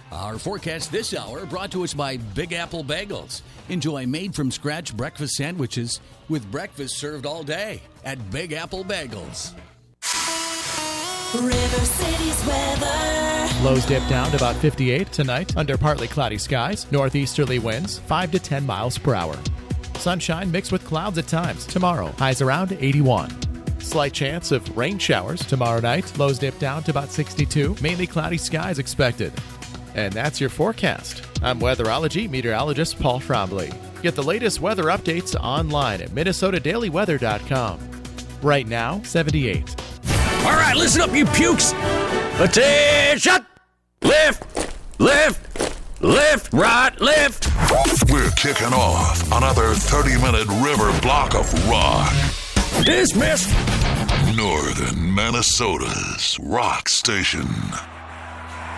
Our forecast this hour brought to us by Big Apple Bagels. Enjoy made-from-scratch breakfast sandwiches with breakfast served all day at Big Apple Bagels. River City's weather. Lows dip down to about 58 tonight under partly cloudy skies. Northeasterly winds 5 to 10 miles per hour. Sunshine mixed with clouds at times. Tomorrow, highs around 81. Slight chance of rain showers tomorrow night. Lows dip down to about 62. Mainly cloudy skies expected. And that's your forecast. I'm weatherology meteorologist Paul Frombley. Get the latest weather updates online at MinnesotaDailyWeather.com. Right now, 78. All right, listen up, you pukes. Attention! Lift, lift, lift, right, lift. We're kicking off another 30-minute river block of rock. Dismissed. Northern Minnesota's rock station.